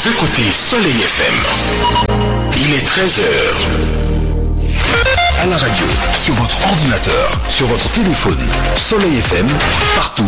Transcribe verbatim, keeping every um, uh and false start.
écoutez Soleil F M. Il est treize heures. À la radio, sur votre ordinateur, sur votre téléphone, Soleil F M, partout.